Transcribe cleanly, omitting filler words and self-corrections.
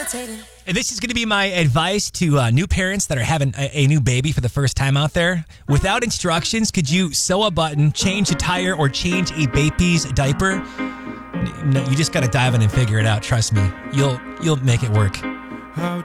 And this is going to be my advice to new parents that are having a new baby for the first time out there. Without instructions, could you sew a button, change a tire, or change a baby's diaper? No, you just got to dive in and figure it out. Trust me, you'll make it work. How